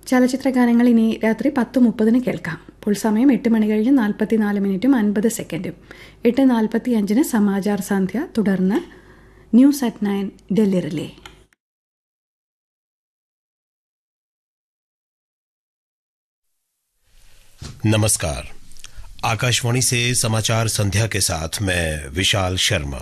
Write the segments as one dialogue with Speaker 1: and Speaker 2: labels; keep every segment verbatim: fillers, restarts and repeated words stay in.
Speaker 1: ചലച്ചിത്ര ഗാനങ്ങൾ ഇനി രാത്രി പത്ത് മുപ്പതിന് കേൾക്കാം. ഇപ്പോൾ സമയം എട്ട് മണി കഴിഞ്ഞ് നാൽപ്പത്തിനാല് മിനിറ്റും അൻപത് സെക്കൻഡും. എട്ട് നാൽപ്പത്തി അഞ്ചിന് സമാചാർ സന്ധ്യ, തുടർന്ന് news at nine Delhi relay.
Speaker 2: नमस्कार, आकाशवाणी से समाचार संध्या के साथ मैं विशाल शर्मा।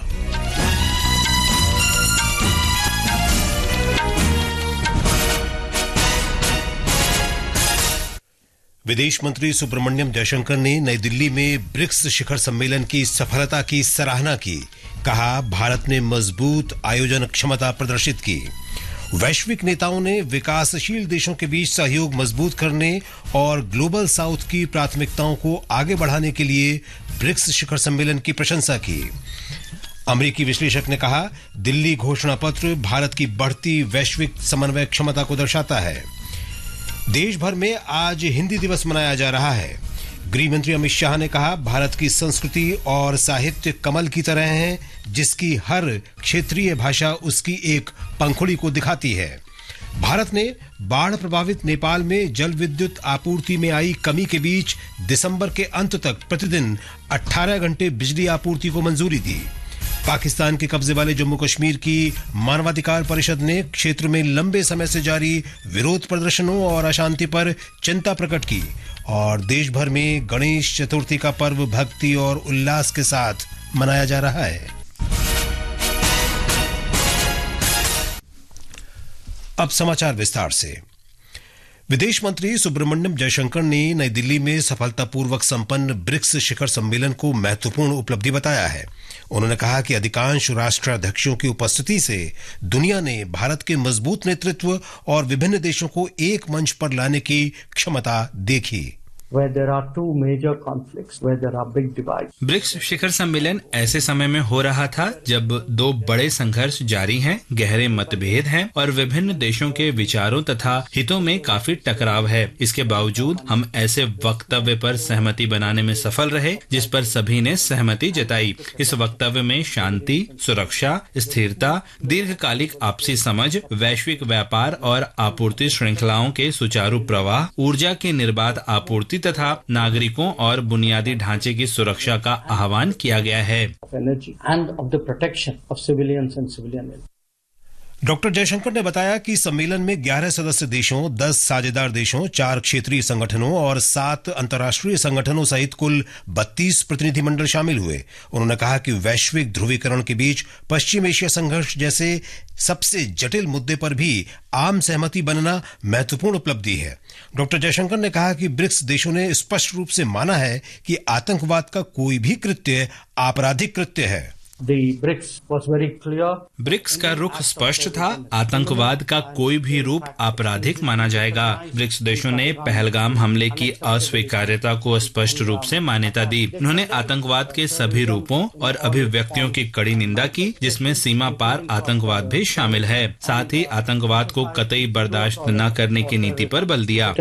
Speaker 2: विदेश मंत्री सुब्रमण्यम जयशंकर ने नई दिल्ली में ब्रिक्स शिखर सम्मेलन की सफलता की सराहना की। कहा, भारत ने मजबूत आयोजन क्षमता प्रदर्शित की। वैश्विक नेताओं ने विकासशील देशों के बीच सहयोग मजबूत करने और ग्लोबल साउथ की प्राथमिकताओं को आगे बढ़ाने के लिए ब्रिक्स शिखर सम्मेलन की प्रशंसा की। अमेरिकी विश्लेषक ने कहा, दिल्ली घोषणा पत्र भारत की बढ़ती वैश्विक समन्वय क्षमता को दर्शाता है। देश भर में आज हिंदी दिवस मनाया जा रहा है। गृह मंत्री अमित शाह ने कहा, भारत की संस्कृति और साहित्य कमल की तरह है, जिसकी हर क्षेत्रीय भाषा उसकी एक पंखुड़ी को दिखाती है। भारत ने बाढ़ प्रभावित नेपाल में जल विद्युत आपूर्ति में आई कमी के बीच दिसंबर के अंत तक प्रतिदिन अठारह घंटे बिजली आपूर्ति को मंजूरी दी। पाकिस्तान के कब्जे वाले जम्मू कश्मीर की मानवाधिकार परिषद ने क्षेत्र में लंबे समय से जारी विरोध प्रदर्शनों और अशांति पर चिंता प्रकट की। और देश भर में गणेश चतुर्थी का पर्व भक्ति और उल्लास के साथ मनाया जा रहा है। अब समाचार विस्तार से। विदेश मंत्री सुब्रमण्यम जयशंकर ने नई दिल्ली में सफलतापूर्वक संपन्न ब्रिक्स शिखर सम्मेलन को महत्वपूर्ण उपलब्धि बताया है। उन्होंने कहा कि अधिकांश राष्ट्राध्यक्षों की उपस्थिति से दुनिया ने भारत के मजबूत नेतृत्व और विभिन्न देशों को एक मंच पर लाने की क्षमता देखी।
Speaker 3: Where there are two major conflicts, where there are big divides.
Speaker 4: BRICS शिखर सम्मेलन ऐसे समय में हो रहा था जब दो बड़े संघर्ष जारी हैं, गहरे मतभेद हैं और विभिन्न देशों के विचारों तथा हितों में काफी टकराव है। इसके बावजूद हम ऐसे वक्तव्य पर सहमति बनाने में सफल रहे जिस पर सभी ने सहमति जताई। इस वक्तव्य में शांति, सुरक्षा, स्थिरता, दीर्घकालिक आपसी समझ, वैश्विक व्यापार और आपूर्ति श्रृंखलाओं के सुचारू प्रवाह, ऊर्जा की निर्बाध आपूर्ति तथा नागरिकों और बुनियादी ढांचे की सुरक्षा का आह्वान किया गया है।
Speaker 2: डॉक्टर जयशंकर ने बताया कि सम्मेलन में ग्यारह सदस्य देशों, दस साझेदार देशों, चार क्षेत्रीय संगठनों और सात अंतर्राष्ट्रीय संगठनों सहित कुल बत्तीस प्रतिनिधिमंडल शामिल हुए। उन्होंने कहा कि वैश्विक ध्रुवीकरण के बीच पश्चिम एशिया संघर्ष जैसे सबसे जटिल मुद्दे पर भी आम सहमति बनना महत्वपूर्ण उपलब्धि है। डॉक्टर जयशंकर ने कहा कि ब्रिक्स देशों ने स्पष्ट रूप से माना है कि आतंकवाद का कोई भी कृत्य आपराधिक कृत्य है।
Speaker 3: The BRICS was very clear.
Speaker 4: BRICS का रुख स्पष्ट था, आतंकवाद का कोई भी रूप आपराधिक माना जाएगा। ब्रिक्स देशों ने पहलगाम हमले की अस्वीकार्यता को स्पष्ट रूप से मान्यता दी। उन्होंने आतंकवाद के सभी रूपों और अभिव्यक्तियों की कड़ी निंदा की, जिसमें सीमा पार आतंकवाद भी शामिल है। साथ ही आतंकवाद को कतई बर्दाश्त न करने की नीति पर बल दिया।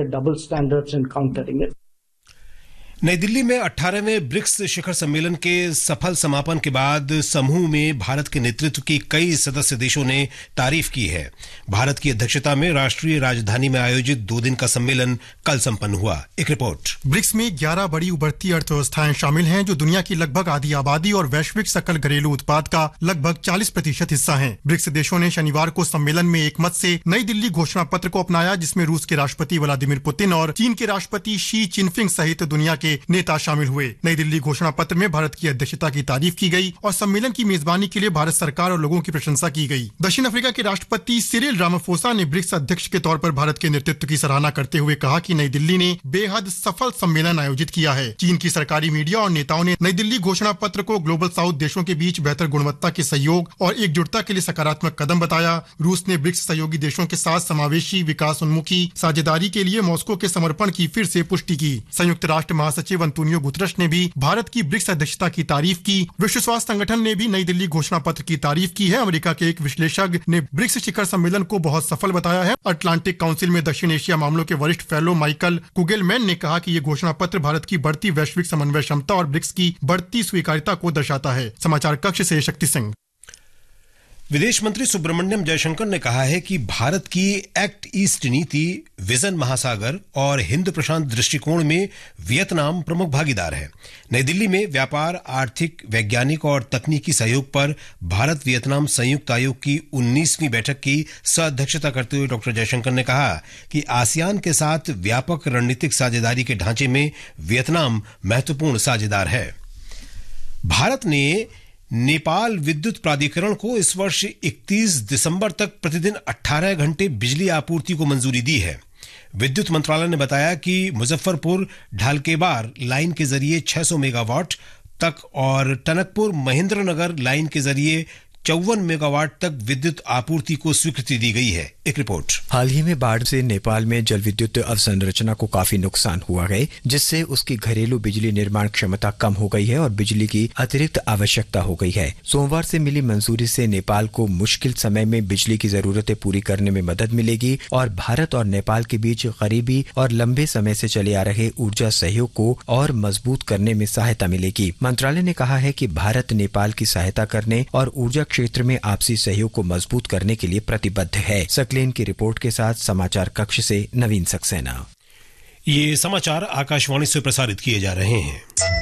Speaker 2: नई दिल्ली में अठारहवें ब्रिक्स शिखर सम्मेलन के सफल समापन के बाद समूह में भारत के नेतृत्व की कई सदस्य देशों ने तारीफ की है। भारत की अध्यक्षता में राष्ट्रीय राजधानी में आयोजित दो दिन का सम्मेलन कल संपन्न हुआ। एक रिपोर्ट।
Speaker 5: ब्रिक्स में ग्यारह बड़ी उभरती अर्थव्यवस्थाएं शामिल हैं, जो दुनिया की लगभग आधी आबादी और वैश्विक सकल घरेलू उत्पाद का लगभग चालीस प्रतिशत हिस्सा हैं। ब्रिक्स देशों ने शनिवार को सम्मेलन में एक मत से नई दिल्ली घोषणा पत्र को अपनाया, जिसमें रूस के राष्ट्रपति व्लादिमीर पुतिन और चीन के राष्ट्रपति शी चिनफिंग सहित दुनिया के नेता शामिल हुए। नई दिल्ली घोषणा पत्र में भारत की अध्यक्षता की तारीफ की गई और सम्मेलन की मेजबानी के लिए भारत सरकार और लोगों की प्रशंसा की गई। दक्षिण अफ्रीका के राष्ट्रपति सिरिल रामाफोसा ने ब्रिक्स अध्यक्ष के तौर पर भारत के नेतृत्व की सराहना करते हुए कहा कि नई दिल्ली ने बेहद सफल सम्मेलन आयोजित किया है। चीन की सरकारी मीडिया और नेताओं ने नई दिल्ली घोषणा पत्र को ग्लोबल साउथ देशों के बीच बेहतर गुणवत्ता के सहयोग और एकजुटता के लिए सकारात्मक कदम बताया। रूस ने ब्रिक्स सहयोगी देशों के साथ समावेशी विकास उन्मुखी साझेदारी के लिए मॉस्को के समर्पण की फिर से पुष्टि की। संयुक्त राष्ट्र महासचिव अंतोनियो गुतरश ने भी भारत की ब्रिक्स अध्यक्षता की तारीफ की। विश्व स्वास्थ्य संगठन ने भी नई दिल्ली घोषणा पत्र की तारीफ की है। अमेरिका के एक विश्लेषक ने ब्रिक्स शिखर सम्मेलन को बहुत सफल बताया है। अटलांटिक काउंसिल में दक्षिण एशिया मामलों के वरिष्ठ फेलो माइकल कुगेलमैन ने कहा कि ये घोषणा पत्र भारत की बढ़ती वैश्विक समन्वय क्षमता और ब्रिक्स की बढ़ती स्वीकार्यता को दर्शाता है। समाचार कक्ष से शक्ति सिंह।
Speaker 2: विदेश मंत्री सुब्रमण्यम जयशंकर ने कहा है कि भारत की एक्ट ईस्ट नीति, विजन महासागर और हिंद प्रशांत दृष्टिकोण में वियतनाम प्रमुख भागीदार है। नई दिल्ली में व्यापार, आर्थिक, वैज्ञानिक और तकनीकी सहयोग पर भारत वियतनाम संयुक्त आयोग की उन्नीसवीं बैठक की सह-अध्यक्षता करते हुए डॉक्टर जयशंकर ने कहा कि आसियान के साथ व्यापक रणनीतिक साझेदारी के ढांचे में वियतनाम महत्वपूर्ण साझेदार है। भारत ने नेपाल विद्युत प्राधिकरण को इस वर्ष इकतीस दिसंबर तक प्रतिदिन अठारह घंटे बिजली आपूर्ति को मंजूरी दी है। विद्युत मंत्रालय ने बताया कि मुजफ्फरपुर ढालकेबार लाइन के जरिए छह सौ मेगावाट तक और टनकपुर महेंद्रनगर लाइन के जरिए चौवन मेगावाट तक विद्युत आपूर्ति को स्वीकृति दी गई है। एक रिपोर्ट।
Speaker 6: हाल ही में बाढ़ से नेपाल में जल विद्युत अवसंरचना को काफी नुकसान हुआ है, जिससे उसकी घरेलू बिजली निर्माण क्षमता कम हो गई है और बिजली की अतिरिक्त आवश्यकता हो गई है। सोमवार से मिली मंजूरी से नेपाल को मुश्किल समय में बिजली की जरूरतें पूरी करने में मदद मिलेगी और भारत और नेपाल के बीच करीबी और लंबे समय से चले आ रहे ऊर्जा सहयोग को और मजबूत करने में सहायता मिलेगी। मंत्रालय ने कहा है कि भारत नेपाल की सहायता करने और ऊर्जा क्षेत्र में आपसी सहयोग को मजबूत करने के लिए प्रतिबद्ध है। सकलेन की रिपोर्ट के साथ समाचार कक्ष से नवीन सक्सेना।
Speaker 2: ये समाचार आकाशवाणी से प्रसारित किए जा रहे हैं।